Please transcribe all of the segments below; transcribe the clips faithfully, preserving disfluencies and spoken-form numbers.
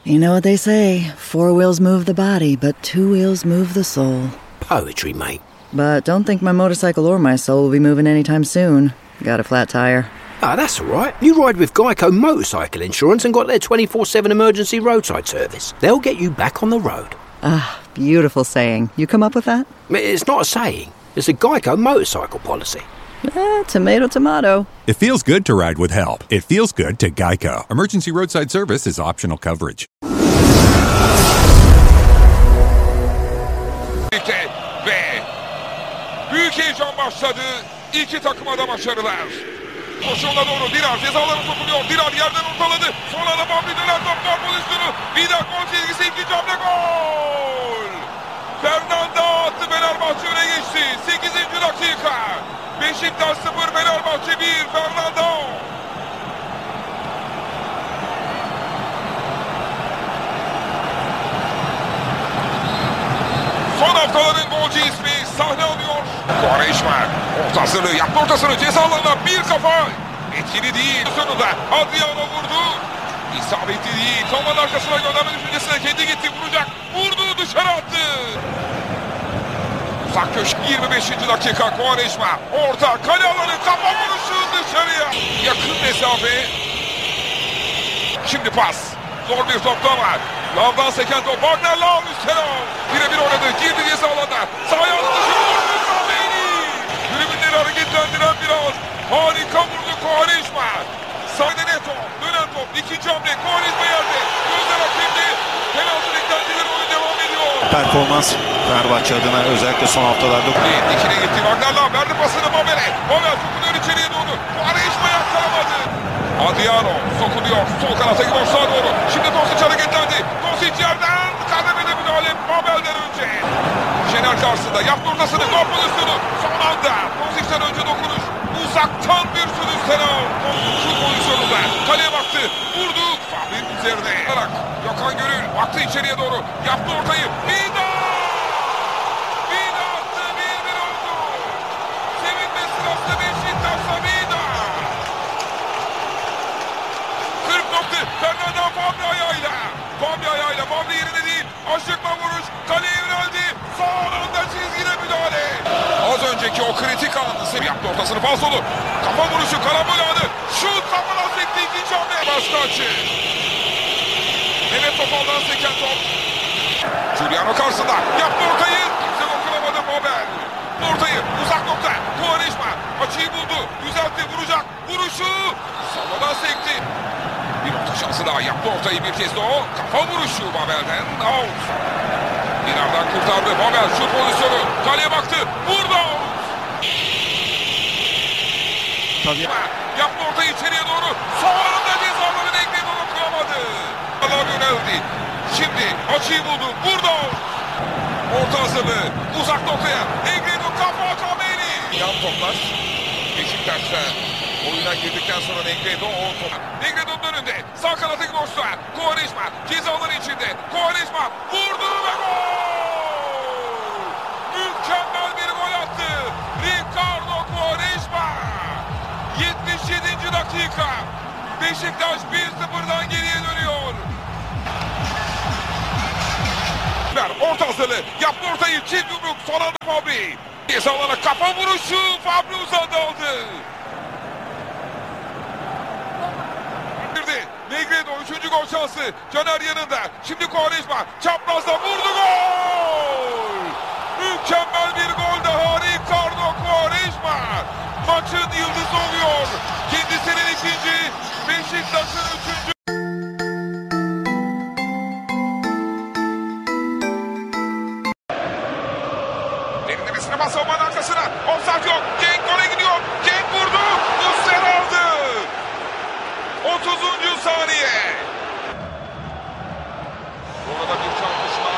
You know what they say, four wheels move the body, but two wheels move the soul. Poetry, mate. But don't think my motorcycle or my soul will be moving anytime soon. Got a flat tire. Ah, that's all right. You ride with Geico Motorcycle Insurance and got their twenty-four seven emergency roadside service. They'll get you back on the road. Ah, beautiful saying. You come up with that? It's not a saying. It's a Geico motorcycle policy. Eh, tomato, tomato. It feels good to ride with help. It feels good to Geico. Emergency roadside service is optional coverage. Ve büyük heyecan başladı. İki takıma da başarılar. Koşuğuna doğru Dirar cezalarına sokuluyor. Dirar yerden ortaladı. Sonra da Bambi döner top gol pozisyonu. Bir daha gol çizgisi, ikinci hamle gol. Fernanda attı, Fenerbahçe öne geçti. sekizinci dakika. Beşiktaş sıfır, Fenerbahçe bir. Fernanda. Son haftaların golcü ismi sahne alıyor. Quaresma orta hazırlığı yaptı, ortasını ceza alanına bir kafa. Etkili değil. Sonunda Adriano vurdu. İsabetli değil. Kamanın arkasına gönderme düşüncesine kendi gitti. Vuracak. Vurdu, dışarı attı. Uzak köşk yirmi beşinci dakika. Quaresma orta kale alanı, kafa vuruşu dışarıya. Yakın mesafe. Şimdi pas. Zor bir topta var. Lavdan seken top. Wagner Lav üstten al. Birebir oynadı. Girdi ceza alanına. Sağ ayağını dışarı vurdu. Kameni. Tribünleri hareketlendiren bir an. Harika vurdu Quaresma. Sağda Neto. Dönen top. İkinci hamle. Quaresma yerde. Gözler hakemde. Penaltı beklentileri, oyun devam ediyor. Performans Fenerbahçe adına özellikle son haftalarda. Dikine gitti. Wagner Lav verdi pasını Babel'e. Babel sokuluyor içeriye doğru. Quaresma yakalamadı. Adriano sokuluyor. Sol kanata gidiyor, sağa doğru. Şimdi Dosic hareketlendi. Dosic yerden kademede müdahale Babel'den önce. Şener karşısında yaptı ortasını. Gol pozisyonu. Son anda Dosic'ten önce dokunuş. Uzaktan bir sürü selam. Şu pozisyonunda kaleye baktı. Vurdu. Fahri'nin üzerine. Gökhan Gönül baktı içeriye doğru. Yaptı ortayı. Bir daha. Bir daha attı. Bir bir oldu. Sevinme sırasında Beşiktaş'la bir daha. kırk nokta. Fernanda Fabri ayağıyla. Fabri ayağıyla. Fabri yerine değil. Aşıkma vuruş. Kaleye yöneldi. Son anda çizgide müdahale. Az önceki o kritik anı yaptı, ortasını fal solu. Kafa vuruşu, karambol anı. Şut kafadan sekti, ikinci hamle. Başka açı. Mehmet Topal'dan seken top. Giuliano karşısında. Yaptı ortayı. Kimse dokunamadı Babel. Ortayı uzak nokta. Quaresma açıyı buldu. Düzeltti, vuracak. Vuruşu. Salla'dan sekti. Bir orta şansı daha, yaptı ortayı bir kez de o. Kafa vuruşu Babel'den. Out. Dinar'dan kurtardı. Babel şut pozisyonu. Kaleye baktı. Vurdu. Tabii. Yaptı ortayı içeriye doğru. Sonunda cezaları denkledi, dokunamadı. Allah yöneldi. Şimdi açıyı buldu. Vurdu. Orta hazırlığı. Uzak noktaya. Negredo kafa Kameni. Yan toplar. Beşiktaş'ta oyuna girdikten sonra Negredo o top. Negredo'nun önünde. Sağ kanatı boşluğa. Quaresma cezaları içinde. Quaresma vurdu ve gol! Mükemmel bir gol attı. Ricardo Quaresma. yetmiş yedinci dakika. Beşiktaş bir sıfırdan geriye dönüyor. Orta hazırlığı. Yaptı ortayı. Çift yumruk. Son anda Fabri. Cezalara kafa vuruşu. Fabri uzadı aldı. Negredo üçüncü gol şansı. Caner yanında. Şimdi Quaresma çaprazda vurdu, gol! Mükemmel bir gol daha Ricardo Quaresma. Maçın yıldızı oluyor. Kendisinin ikinci, Beşiktaş'ın üçüncü. Derinlemesine bas savunmanın arkasına. Offside yok. Cenk gole gidiyor. Cenk vurdu. Muslera aldı. otuzuncu saniye. Orada bir çarpışma.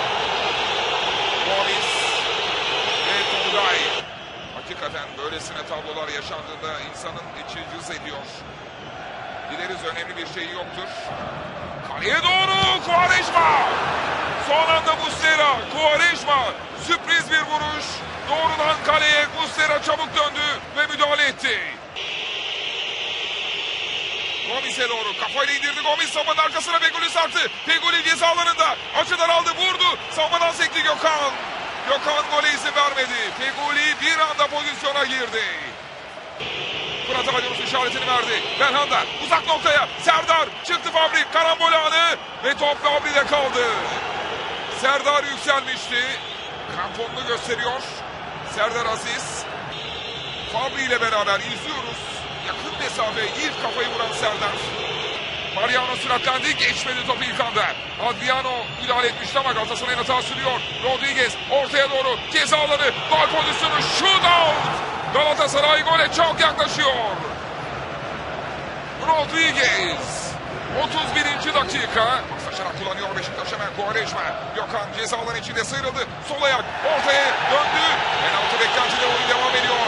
Gomis ve Tugay. Hakikaten böylesine tablolar yaşandığında insanın içi cız ediyor. Dileriz önemli bir şey yoktur. Kaleye doğru Quaresma. Son anda Muslera. Quaresma. Sürpriz bir vuruş. Doğrudan kaleye. Muslera çabuk döndü ve müdahale etti. Gomis'e doğru kafayla indirdi. Gomis savunmanın arkasına Feguli sarktı. Feguli ceza alanında. Açıdan aldı, vurdu. Savunmadan sekti Gökhan. Gökhan gole izin vermedi. Feguli bir anda pozisyona girdi. Fırat Aydınus işaretini verdi. Belhanda uzak noktaya. Serdar çıktı, Fabri. Karambol anı ve top Fabri'de kaldı. Serdar yükselmişti. Kramponunu gösteriyor. Serdar Aziz. Fabri ile beraber izliyoruz. Yakın mesafe ilk kafayı vuran Serdar. Mariano süratlendi. Geçmedi topu ilk anda. Adriano müdahale etmişti ama Galatasaray'ın hata sürüyor. Rodriguez ortaya doğru. Ceza alanı. Gol pozisyonu. Shootout. Galatasaray gole çok yaklaşıyor. Rodriguez. otuz birinci dakika. Paslaşarak kullanıyor Beşiktaş hemen. Quaresma. Gökhan ceza alanı içinde sıyrıldı. Sol ayak ortaya döndü. Penaltı beklentide oyun devam ediyor.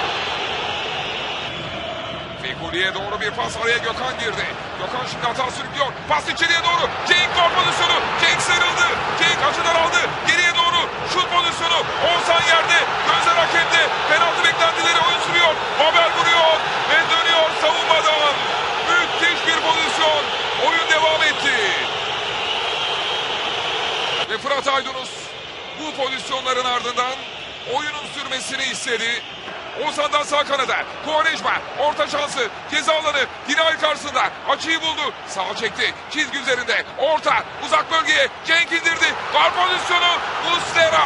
Fegüli'ye doğru bir pas, araya Gökhan girdi. Gökhan şimdi hata sürüklüyor. Pas içeriye doğru. Cenk gol pozisyonu. Cenk sıyrıldı. Cenk açıdan aldı. Geriye doğru şut pozisyonu. Oğuzhan yerde. Gözler hakemde. Penaltı beklentileri oyun sürüyor. Babel vuruyor ve dönüyor savunmadan. Müthiş bir pozisyon. Oyun devam etti. Ve Fırat Aydınus bu pozisyonların ardından oyunun sürmesini istedi. Oğuzhan'dan sağ kanada. Quaresma orta şansı. Ceza alanı. Dinay karşısında. Açıyı buldu. Sağa çekti. Çizgi üzerinde. Orta. Uzak bölgeye. Cenk indirdi. Gol pozisyonu. Muslera.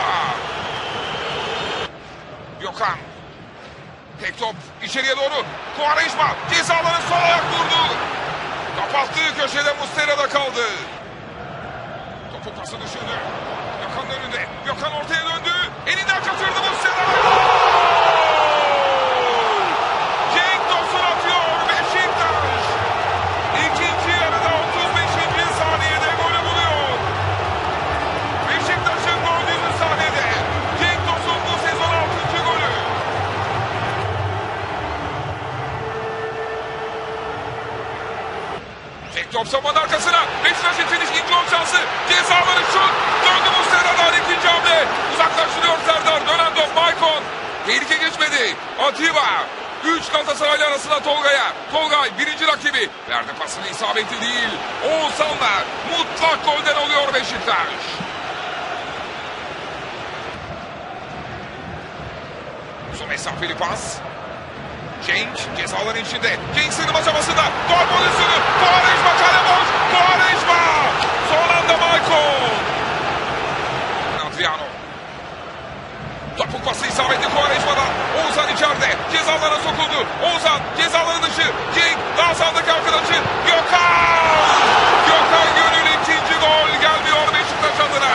Gökhan. Tek top. içeriye doğru. Quaresma. Ceza alanı, sol ayak vurdu. Kapattığı köşede Muslera'da kaldı. Topu pası düşündü. Gökhan'ın önünde. Gökhan ortaya döndü. Elinden kaçırdı Muslera. Top savunmanın arkasına. Beşiktaş için ikinci gol şansı. Cezaları şut. Döndü Muslera'dan ikinci hamle. Uzaklaştırıyor Serdar. Dönen top Maicon. Tehlike geçmedi. Atiba. Üç Galatasaraylı arasında Tolga'ya. Tolgay birinci rakibi. Verdi pasını, isabetli değil. Oğuzhan'la mutlak golden oluyor Beşiktaş. Uzun mesafeli pas. Cenk cezaların içinde. Cenk sığınma çabasında. Gol pozisyonu. Quaresma kale boş. Quaresma. Son anda Maicon. Adriano. Topuk pası isabetli Quaresma'dan. Oğuzhan içeride. Cezalara sokuldu. Oğuzhan cezaları dışı. Cenk daha sağdaki arkadaşı. Gökhan. Gökhan Gönül ikinci gol gelmiyor Beşiktaş adına.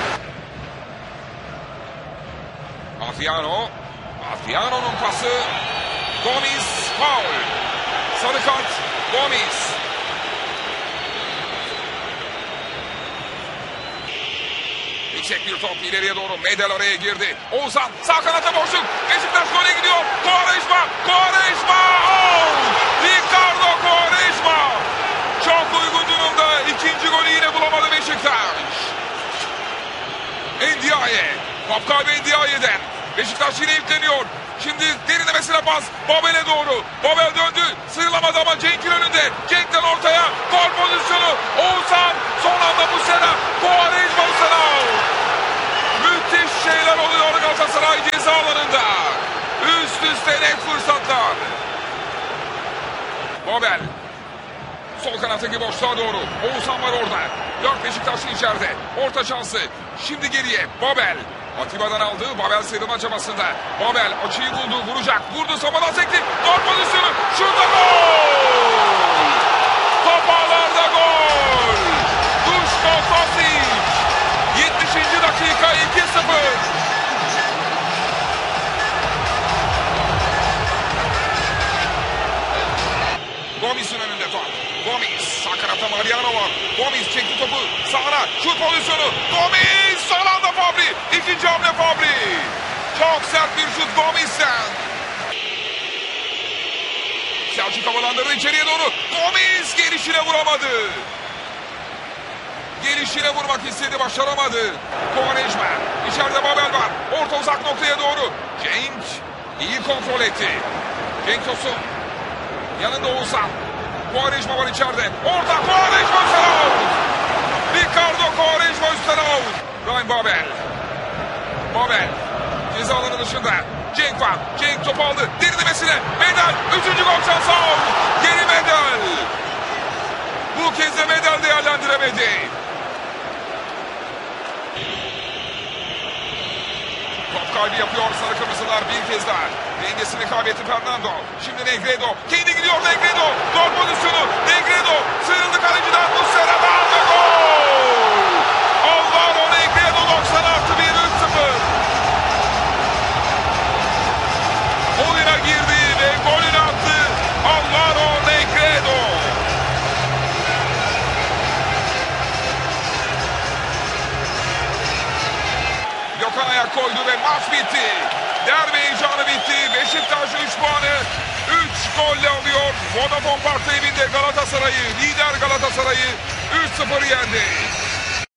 Adriano. Adriano'nun pası. Gomis faul. Sarı kart Gomis. Yüksek bir top ileriye doğru. Medel araya girdi. Oğuzhan sağ kanata boşluk. Beşiktaş gole gidiyor. Quaresma. Quaresma. Oh! Ricardo Quaresma. Çok uygun durumda. İkinci golü yine bulamadı Beşiktaş. Ndiaye. Top kaybı Ndiaye'den. Beşiktaş yine yükleniyor. Şimdi derinlemesine pas. Babel'e doğru. Babel döndü. Sıyrılamadı ama Cenk'in önünde. Cenk'ten ortaya. Gol pozisyonu. Oğuzhan. Son anda Muslera. Quaresma Muslera. Müthiş şeyler oluyor Galatasaray ceza alanında. Üst üste net fırsatlar. Babel. Sol kanattaki boşluğa doğru. Oğuzhan var orada. Dört Beşiktaşlı içeride. Orta şansı. Şimdi geriye. Babel. Atiba'dan aldı. Babel sıyrılma çabasında. Babel açıyı buldu. Vuracak. Vurdu. Samadan sekti. Gol pozisyonu. Şurada gol. Top ağlarda gol. Duško Tosić. yetmişinci dakika iki sıfır. Gomis'in önünde top. Gomis. Sağ kanatta Mariano var. Gomis çekti topu. Sağına. Şut pozisyonu. Gomis. Son anda Fabri. İkinci hamle Fabri. Çok sert bir şut Gomis'ten. Selçuk havalandırdı içeriye doğru. Gomis gelişine vuramadı. Gelişine vurmak istedi, başaramadı. Quaresma. İçeride Babel var. Orta uzak noktaya doğru. Cenk iyi kontrol etti. Cenk Tosun. Yanında Oğuzhan. Quaresma var içeride. Orta Quaresma üstten out. Ricardo Quaresma üstten out. Ryan Babel. Babel. Ceza alanı dışında. Cenk var. Cenk topu aldı. Derinlemesine. Medel. Üçüncü gol şansı out. Geri Medel. Bu kez de Medel değerlendiremedi. Top kaybı yapıyor sarı kırmızılar bir kez daha. Dengesini kaybetti Fernando. Şimdi Negredo. Kendi gidiyor Negredo. Gol pozisyonu. Negredo. Sıyrıldı kaleciden. Muslera'dan ve gol. Alvaro Negredo doksan artı bir üç sıfır. Oyuna girdi ve golünü attı. Alvaro Negredo. Gökhan ayak koydu ve maç bitti. Derbi heyecanı bitti. Beşiktaş üç puanı üç golle alıyor. Vodafone Park'ta evinde Galatasaray'ı, lider Galatasaray'ı üç sıfır yendi.